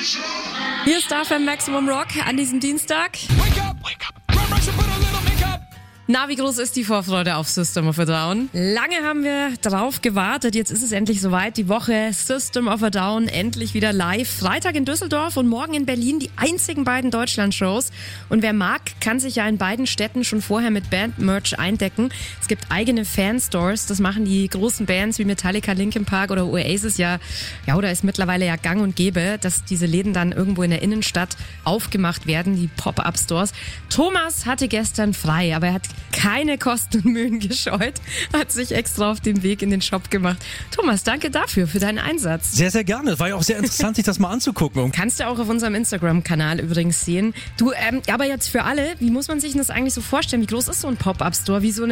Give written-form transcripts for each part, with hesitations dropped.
Hier ist FM Maximum Rock an diesem Dienstag. Wake up! Run, rush, and put a little makeup. Na, wie groß ist die Vorfreude auf System of a Down? Lange haben wir drauf gewartet, jetzt ist es endlich soweit. Die Woche System of a Down endlich wieder live. Freitag in Düsseldorf und morgen in Berlin, die einzigen beiden Deutschland-Shows. Und wer mag, kann sich ja in beiden Städten schon vorher mit Band-Merch eindecken. Es gibt eigene Fanstores, das machen die großen Bands wie Metallica, Linkin Park oder Oasis ja, oder ist mittlerweile ja gang und gäbe, dass diese Läden dann irgendwo in der Innenstadt aufgemacht werden, die Pop-Up-Stores. Thomas hatte gestern frei, aber er hat keine Kosten und Mühen gescheut, hat sich extra auf den Weg in den Shop gemacht. Thomas, danke dafür, für deinen Einsatz. Sehr, sehr gerne. War ja auch sehr interessant, sich das mal anzugucken. Kannst du auch auf unserem Instagram-Kanal übrigens sehen. Du, aber jetzt für alle, wie muss man sich das eigentlich so vorstellen? Wie groß ist so ein Pop-Up-Store? Wie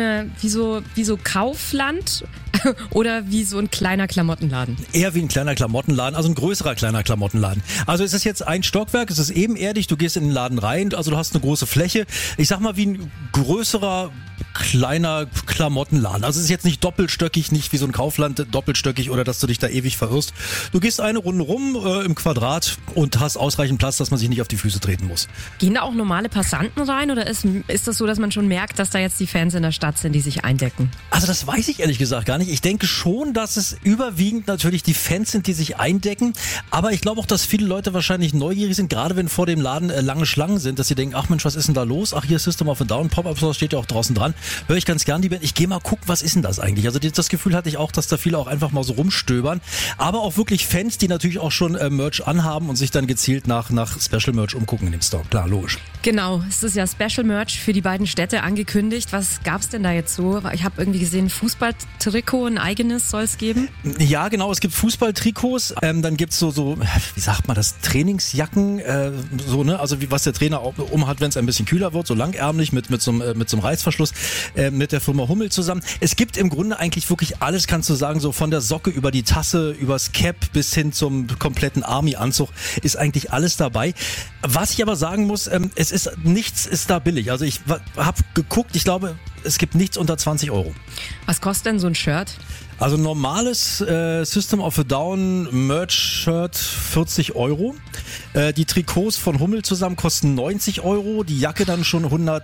so Kaufland oder wie so ein kleiner Klamottenladen? Eher wie ein kleiner Klamottenladen, also ein größerer kleiner Klamottenladen. Also es ist jetzt ein Stockwerk, es ist ebenerdig, du gehst in den Laden rein, also du hast eine große Fläche. Ich sag mal wie ein größerer kleiner Klamottenladen. Also es ist jetzt nicht doppelstöckig, nicht wie so ein Kaufland doppelstöckig oder dass du dich da ewig verirrst. Du gehst eine Runde rum im Quadrat und hast ausreichend Platz, dass man sich nicht auf die Füße treten muss. Gehen da auch normale Passanten rein oder ist das so, dass man schon merkt, dass da jetzt die Fans in der Stadt sind, die sich eindecken? Also das weiß ich ehrlich gesagt gar nicht. Ich denke schon, dass es überwiegend natürlich die Fans sind, die sich eindecken. Aber ich glaube auch, dass viele Leute wahrscheinlich neugierig sind, gerade wenn vor dem Laden lange Schlangen sind, dass sie denken, ach Mensch, was ist denn da los? Ach, hier ist System of a Down, Pop-Up Store steht ja auch draußen dran. Höre ich ganz gern die Band. Ich gehe mal gucken, was ist denn das eigentlich? Also das Gefühl hatte ich auch, dass da viele auch einfach mal so rumstöbern. Aber auch wirklich Fans, die natürlich auch schon Merch anhaben und sich dann gezielt nach Special Merch umgucken in dem Store. Klar, logisch. Genau, es ist ja Special Merch für die beiden Städte angekündigt. Was gab's denn da jetzt so? Ich habe irgendwie gesehen, Fußballtrikot, ein eigenes soll es geben. Ja, genau, es gibt Fußballtrikots, dann gibt's so, wie sagt man das, Trainingsjacken, so, ne, also was der Trainer umhat, wenn es ein bisschen kühler wird, so langärmlich mit so einem Reißverschluss, mit der Firma Hummel zusammen. Es gibt im Grunde eigentlich wirklich alles, kannst du sagen, so von der Socke über die Tasse, übers Cap bis hin zum kompletten Army-Anzug ist eigentlich alles dabei. Was ich aber sagen muss, nichts ist da billig. Also ich habe geguckt, ich glaube, es gibt nichts unter 20 Euro. Was kostet denn so ein Shirt? Also normales System of a Down Merch-Shirt 40 Euro. Die Trikots von Hummel zusammen kosten 90 Euro. Die Jacke dann schon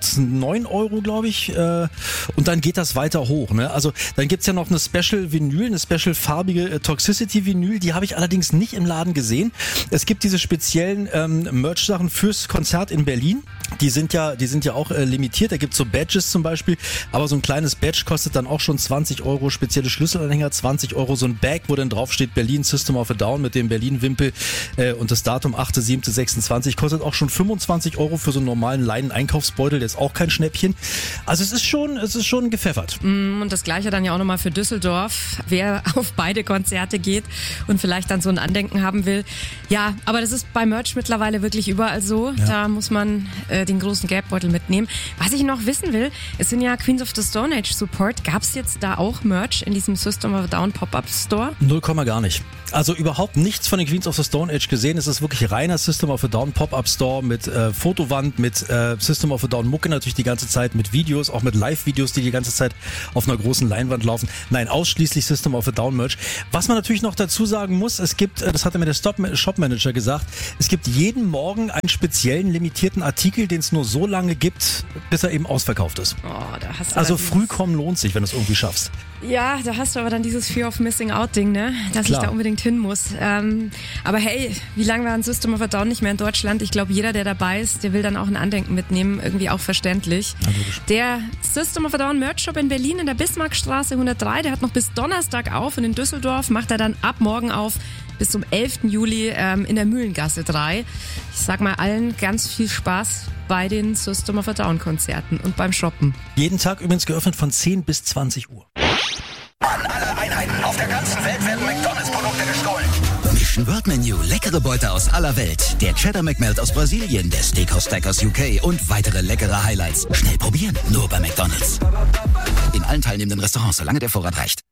109 Euro, glaube ich. Und dann geht das weiter hoch. Ne? Also dann gibt's ja noch eine Special-Vinyl, eine special-farbige Toxicity-Vinyl. Die habe ich allerdings nicht im Laden gesehen. Es gibt diese speziellen Merch-Sachen fürs Konzert in Berlin. Die sind ja auch limitiert. Da gibt's so Badges zum Beispiel. Aber so ein kleines Badge kostet dann auch schon 20 Euro. Spezielle Schlüsselanhänger 20 Euro. So ein Bag, wo dann drauf steht Berlin System of a Down mit dem Berlin-Wimpel und das Datum 8.7.26 kostet auch schon 25 Euro für so einen normalen Leinen-Einkaufsbeutel. Der ist auch kein Schnäppchen. Also es ist schon gepfeffert. Und das Gleiche dann ja auch nochmal für Düsseldorf. Wer auf beide Konzerte geht und vielleicht dann so ein Andenken haben will. Ja, aber das ist bei Merch mittlerweile wirklich überall so. Ja. Da muss man den großen Geldbeutel mitnehmen. Was ich noch wissen will, es sind ja Queens of the Stone Age Support. Gab es jetzt da auch Merch in diesem System of a Down Pop-Up Store? 0, gar nicht. Also überhaupt nichts von den Queens of the Stone Age gesehen. Es ist wirklich reiner System of a Down Pop-Up Store mit Fotowand, mit System of a Down Mucke natürlich die ganze Zeit, mit Videos, auch mit Live-Videos, die ganze Zeit auf einer großen Leinwand laufen. Nein, ausschließlich System of a Down Merch. Was man natürlich noch dazu sagen muss, es gibt, das hatte mir der Shop-Manager gesagt, es gibt jeden Morgen einen speziellen limitierten Artikel, den es nur so lange gibt, bis er eben ausverkauft ist. Oh, da hast du also früh kommen lohnt sich, wenn du es irgendwie schaffst. Ja, da hast du aber dann dieses Fear of Missing Out Ding, ne? Dass ich da unbedingt hin muss. Aber hey, wie lange war ein System of a Down nicht mehr in Deutschland? Ich glaube, jeder, der dabei ist, der will dann auch ein Andenken mitnehmen. Irgendwie auch verständlich. Ja, der System of a Down Merch Shop in Berlin in der Bismarckstraße 103, der hat noch bis Donnerstag auf. Und in Düsseldorf macht er dann ab morgen auf bis zum 11. Juli in der Mühlengasse 3. Ich sag mal allen ganz viel Spaß bei den System of a Down Konzerten und beim Shoppen. Jeden Tag übrigens geöffnet von 10 bis 20 Uhr. An alle Einheiten auf der ganzen Welt werden McDonalds-Produkte gestohlen. Mission World Menu, leckere Beute aus aller Welt. Der Cheddar McMelt aus Brasilien, der Steakhouse Stack aus UK und weitere leckere Highlights. Schnell probieren, nur bei McDonalds. In allen teilnehmenden Restaurants, solange der Vorrat reicht.